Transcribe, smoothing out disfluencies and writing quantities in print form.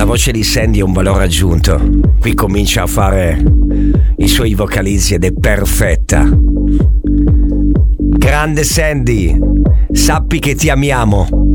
voce di Sandy è un valore aggiunto. Qui comincia a fare i suoi vocalizzi ed è perfetta. Grande Sandy, sappi che ti amiamo.